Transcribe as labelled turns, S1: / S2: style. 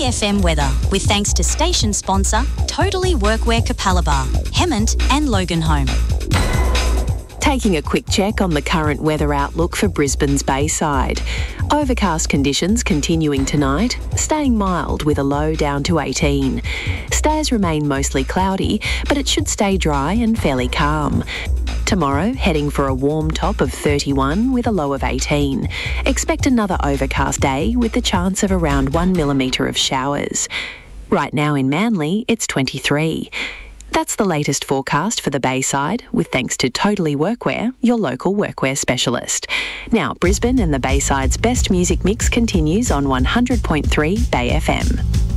S1: Bay FM weather, with thanks to station sponsor Totally Workwear Capalaba, Hemmant and Loganholme.
S2: Taking a quick check on the current weather outlook for Brisbane's Bayside. Overcast conditions continuing tonight, staying mild with a low down to 18. Stays remain mostly cloudy, but it should stay dry and fairly calm. Tomorrow, heading for a warm top of 31 with a low of 18. Expect another overcast day with the chance of around 1 millimetre of showers. Right now in Manly, it's 23. That's the latest forecast for the Bayside, with thanks to Totally Workwear, your local workwear specialist. Now, Brisbane and the Bayside's best music mix continues on 100.3 Bay FM.